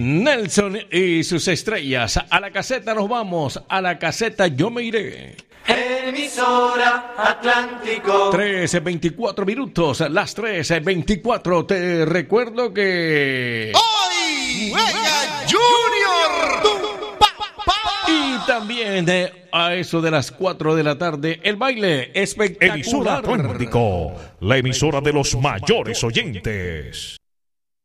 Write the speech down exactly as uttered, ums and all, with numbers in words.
Nelson y sus estrellas. A la caseta nos vamos, a la caseta yo me iré. Emisora Atlántico. trece veinticuatro minutos, las trece veinticuatro. Te recuerdo que... ¡Hoy juega Junior! Pa, pa. Y también de, a eso de las cuatro de la tarde, el baile espectacular. Emisora Atlántico, la emisora de los mayores oyentes.